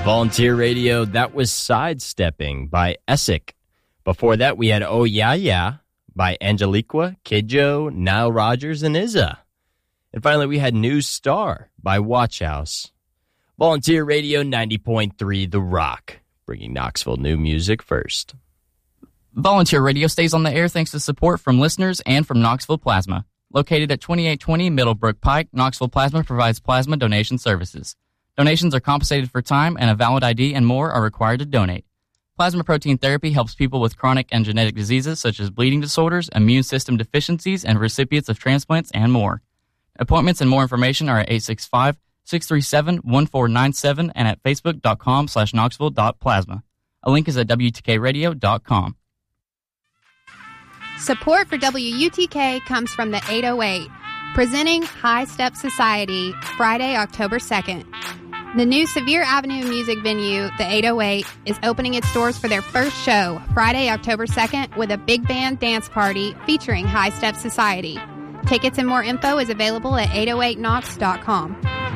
Volunteer Radio, that was Sidestepping by Essek. Before that, we had Oh Yeah Yeah by Angeliqua, Kid Joe, Nile Rodgers, and Izza. And finally, we had New Star by Watch House. Volunteer Radio 90.3 The Rock, bringing Knoxville new music first. Volunteer Radio stays on the air thanks to support from listeners and from Knoxville Plasma. Located at 2820 Middlebrook Pike, Knoxville Plasma provides plasma donation services. Donations are compensated for time, and a valid ID and more are required to donate. Plasma protein therapy helps people with chronic and genetic diseases such as bleeding disorders, immune system deficiencies, and recipients of transplants and more. Appointments and more information are at 865-637-1497 and at facebook.com/knoxville.plasma. A link is at wtkradio.com. Support for WUTK comes from the 808, presenting High Step Society, Friday, October 2nd. The new Sevier Avenue music venue, the 808, is opening its doors for their first show, Friday, October 2nd, with a big band dance party featuring High Step Society. Tickets and more info is available at 808knox.com.